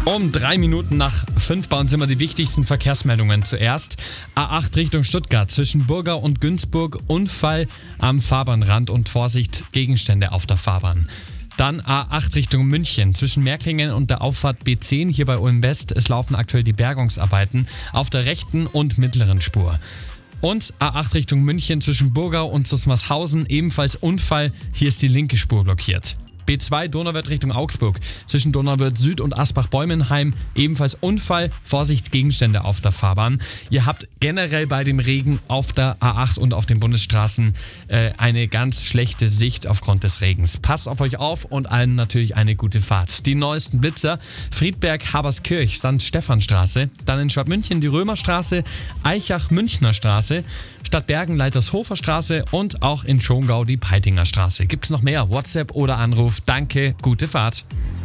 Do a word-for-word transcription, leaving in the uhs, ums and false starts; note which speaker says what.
Speaker 1: Um drei Minuten nach fünf bei uns immer die wichtigsten Verkehrsmeldungen. Zuerst A acht Richtung Stuttgart zwischen Burgau und Günzburg. Unfall am Fahrbahnrand und Vorsicht, Gegenstände auf der Fahrbahn. Dann A acht Richtung München zwischen Märkingen und der Auffahrt B zehn hier bei Ulm West. Es laufen aktuell die Bergungsarbeiten auf der rechten und mittleren Spur. Und A acht Richtung München zwischen Burgau und Susmarshausen ebenfalls Unfall. Hier ist die linke Spur blockiert. B zwei Donauwörth Richtung Augsburg zwischen Donauwörth Süd und Asbach-Bäumenheim ebenfalls Unfall. Vorsicht, Gegenstände auf der Fahrbahn. Ihr habt generell bei dem Regen auf der A acht und auf den Bundesstraßen äh, eine ganz schlechte Sicht aufgrund des Regens. Passt auf euch auf und allen natürlich eine gute Fahrt. Die neuesten Blitzer: Friedberg, Haberskirch, Sankt Stephanstraße, dann in Schwabmünchen die Römerstraße, Eichach Münchner Straße, Stadtbergen Leitershofer Straße und auch in Schongau die Peitinger Straße. Gibt's noch mehr? WhatsApp oder Anruf. Danke, gute Fahrt.